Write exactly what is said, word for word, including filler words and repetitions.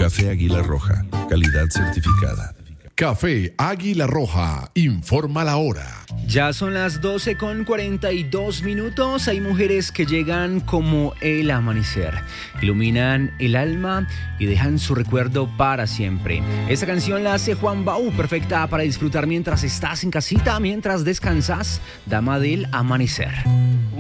Café Águila Roja, calidad certificada. Café Águila Roja, informa la hora. Ya son las doce con cuarenta y dos minutos. Hay mujeres que llegan como el amanecer, iluminan el alma y dejan su recuerdo para siempre. Esta canción la hace Juan Baú, perfecta para disfrutar mientras estás en casita, mientras descansas. Dama del amanecer.